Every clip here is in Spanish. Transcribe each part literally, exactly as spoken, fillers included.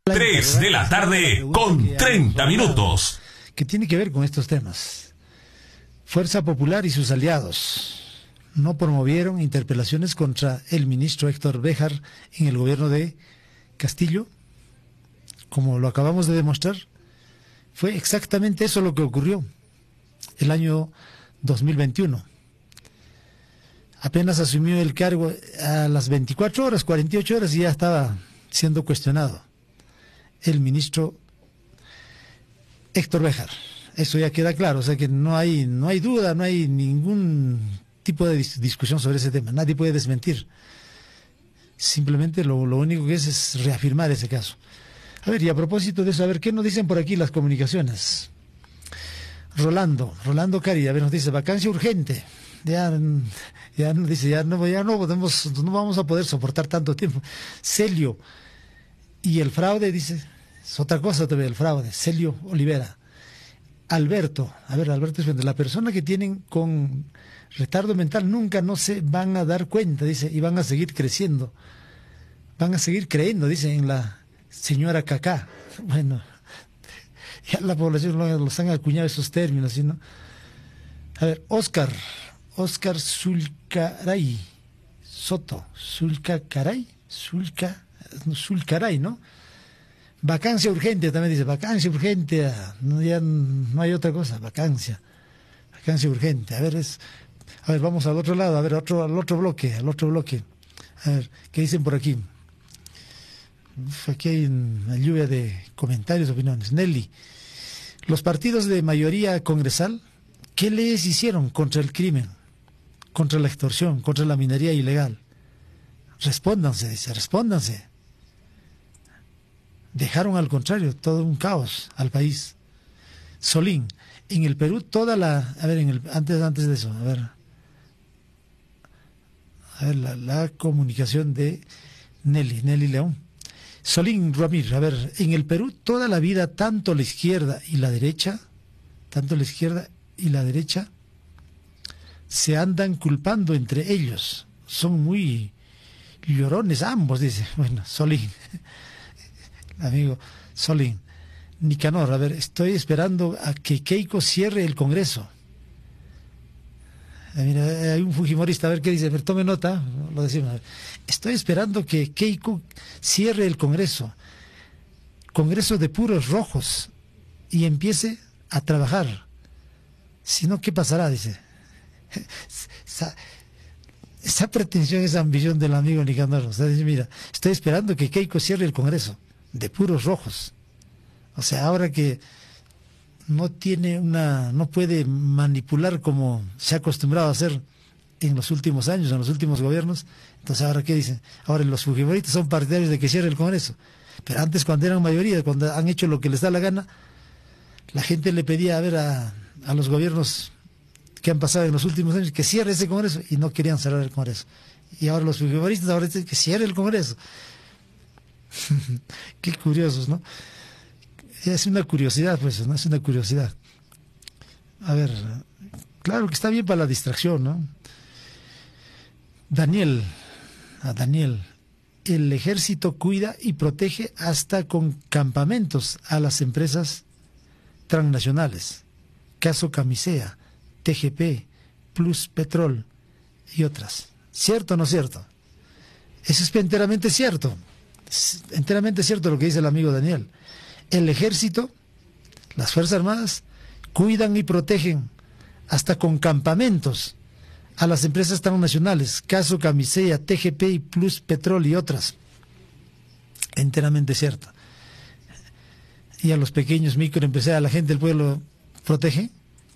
tres de la tarde con treinta minutos. Que tiene que ver con estos temas. Fuerza Popular y sus aliados no promovieron interpelaciones contra el ministro Héctor Béjar en el gobierno de Castillo, como lo acabamos de demostrar. Fue exactamente eso lo que ocurrió el año dos mil veintiuno. Apenas asumió el cargo a las veinticuatro horas, cuarenta y ocho horas, y ya estaba siendo cuestionado el ministro Héctor Béjar. Eso ya queda claro, o sea que no hay, no hay duda, no hay ningún tipo de dis discusión sobre ese tema, nadie puede desmentir. Simplemente lo, lo único que es es reafirmar ese caso. A ver, y a propósito de eso, a ver, ¿qué nos dicen por aquí las comunicaciones? Rolando, Rolando Cari, a ver, nos dice, vacancia urgente. Ya, ya nos dice, ya no, ya no podemos, no vamos a poder soportar tanto tiempo. Celio, y el fraude, dice, es otra cosa todavía, el fraude. Celio Olivera. Alberto, a ver, Alberto, la persona que tienen con retardo mental nunca no se van a dar cuenta, dice, y van a seguir creciendo. Van a seguir creyendo, dice, en la señora Cacá. Bueno, ya la población los han acuñado esos términos, ¿sí, no? A ver, Oscar, Oscar Zulcaray Soto, Zulcaray, Zulca, Zulcaray, ¿no? Vacancia urgente, también dice, vacancia urgente, no, ya no hay otra cosa, vacancia, vacancia urgente. A ver, es, a ver, vamos al otro lado, a ver, otro, al otro bloque, al otro bloque. A ver, ¿qué dicen por aquí? Uf, aquí hay una lluvia de comentarios, opiniones. Nelly, los partidos de mayoría congresal, ¿qué leyes hicieron contra el crimen, contra la extorsión, contra la minería ilegal? Respóndanse, dice, respóndanse. Dejaron al contrario todo un caos al país. Solín, en el Perú toda la, a ver, en el, antes, antes de eso, a ver, a ver la, la comunicación de Nelly, Nelly León. Solín Ramírez, a ver, en el Perú toda la vida tanto la izquierda y la derecha, tanto la izquierda y la derecha se andan culpando entre ellos. Son muy llorones ambos, dice. Bueno, Solín. Amigo Solín. Nicanor, a ver, estoy esperando a que Keiko cierre el Congreso. Eh, mira, hay un fujimorista, a ver qué dice, pero tome nota, lo decimos. A ver. Estoy esperando que Keiko cierre el Congreso, Congreso de puros rojos, y empiece a trabajar. Si no, ¿qué pasará? Dice. Esa, esa pretensión, esa ambición del amigo Nicanor. O sea, dice, mira, estoy esperando que Keiko cierre el Congreso de puros rojos. O sea, ahora que no tiene una, no puede manipular como se ha acostumbrado a hacer en los últimos años, en los últimos gobiernos, entonces ahora ¿qué dicen? Ahora los fujimoristas son partidarios de que cierre el Congreso, pero antes cuando eran mayoría, cuando han hecho lo que les da la gana, la gente le pedía a ver a, a los gobiernos que han pasado en los últimos años que cierre ese Congreso, y no querían cerrar el Congreso. Y ahora los fujimoristas ahora dicen que cierre el Congreso. Qué curiosos, ¿no? Es una curiosidad, pues, ¿no? Es una curiosidad. A ver, claro que está bien para la distracción, ¿no? Daniel, a Daniel, el ejército cuida y protege hasta con campamentos a las empresas transnacionales. Caso Camisea, T G P, Plus Petrol y otras. ¿Cierto o no cierto? Eso es enteramente cierto. Es enteramente cierto lo que dice el amigo Daniel. El ejército, las Fuerzas Armadas, cuidan y protegen hasta con campamentos a las empresas transnacionales, caso Camisea, T G P, Plus Petrol y otras. Enteramente cierto. Y a los pequeños microempresarios, a la gente del pueblo, ¿protegen?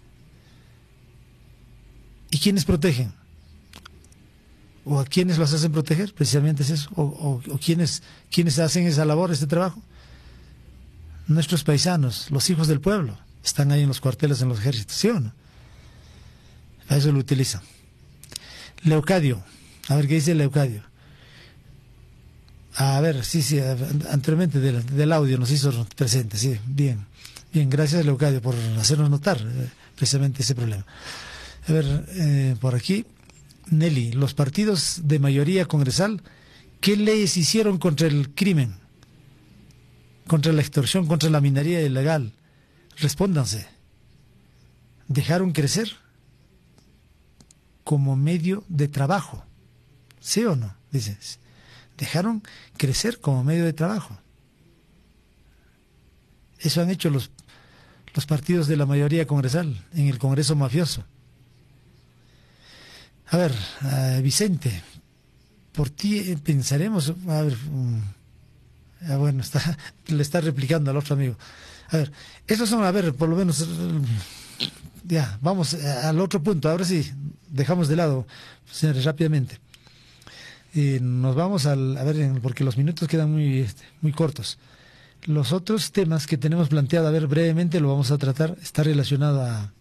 ¿Y quiénes protegen? ¿O a quiénes los hacen proteger? Precisamente es eso. ¿O, o, o quiénes, quiénes hacen esa labor, ese trabajo? Nuestros paisanos, los hijos del pueblo, están ahí en los cuarteles, en los ejércitos, ¿sí o no? A eso lo utilizan. Leucadio, a ver qué dice Leucadio. A ver, sí, sí, anteriormente del, del audio nos hizo presente, sí, bien. Bien, gracias Leucadio por hacernos notar eh, precisamente ese problema. A ver, eh, por aquí, Nelly, los partidos de mayoría congresal, ¿qué leyes hicieron contra el crimen? contra la extorsión, contra la minería ilegal. Respóndanse. ¿Dejaron crecer como medio de trabajo? ¿Sí o no? Dices. Dejaron crecer como medio de trabajo. Eso han hecho los, los partidos de la mayoría congresal en el Congreso mafioso. A ver, uh, Vicente, por ti pensaremos, a ver, um, ah, bueno, está, le está replicando al otro amigo. A ver, esos son, a ver, por lo menos, uh, ya, vamos al otro punto, ahora sí, dejamos de lado, señores, rápidamente. Eh, nos vamos al, a ver, porque los minutos quedan muy, este, muy cortos. Los otros temas que tenemos planteado, a ver, brevemente lo vamos a tratar, está relacionado a...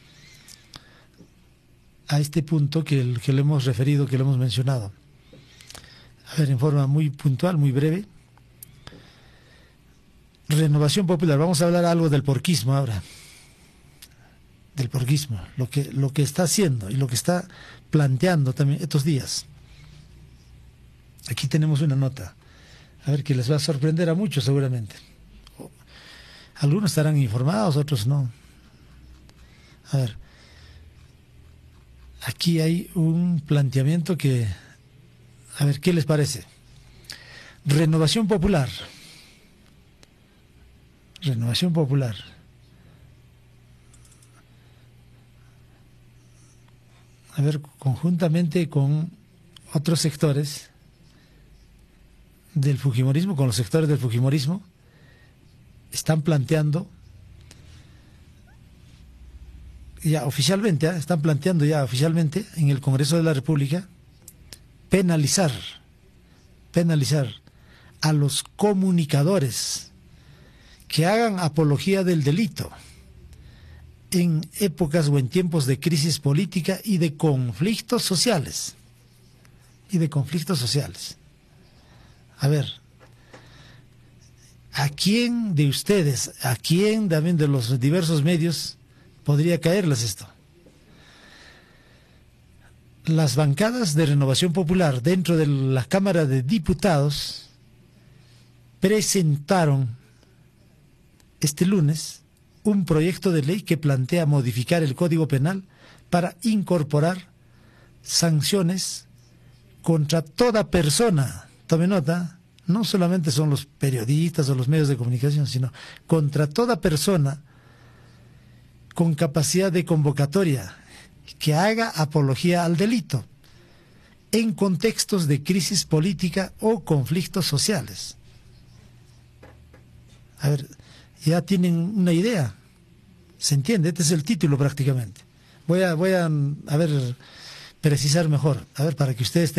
a este punto que, el, que le hemos referido, que lo hemos mencionado. A ver, en forma muy puntual, muy breve. Renovación Popular. Vamos a hablar algo del porquismo ahora. Del porquismo. Lo que, lo que está haciendo y lo que está planteando también estos días. Aquí tenemos una nota. A ver, que les va a sorprender a muchos seguramente. Algunos estarán informados, otros no. A ver. Aquí hay un planteamiento que, a ver, ¿qué les parece? Renovación Popular. Renovación Popular. A ver, conjuntamente con otros sectores del fujimorismo, con los sectores del fujimorismo, están planteando ya oficialmente, ¿eh? están planteando ya oficialmente en el Congreso de la República penalizar, penalizar a los comunicadores que hagan apología del delito en épocas o en tiempos de crisis política y de conflictos sociales. Y de conflictos sociales. A ver, ¿a quién de ustedes, a quién también de los diversos medios podría caerles esto? Las bancadas de Renovación Popular dentro de la Cámara de Diputados presentaron este lunes un proyecto de ley que plantea modificar el Código Penal para incorporar sanciones contra toda persona. Tome nota, no solamente son los periodistas o los medios de comunicación, sino contra toda persona con capacidad de convocatoria que haga apología al delito en contextos de crisis política o conflictos sociales. A ver, ya tienen una idea, ¿se entiende? Este es el título prácticamente. Voy a, voy a, a ver, precisar mejor, a ver, para que ustedes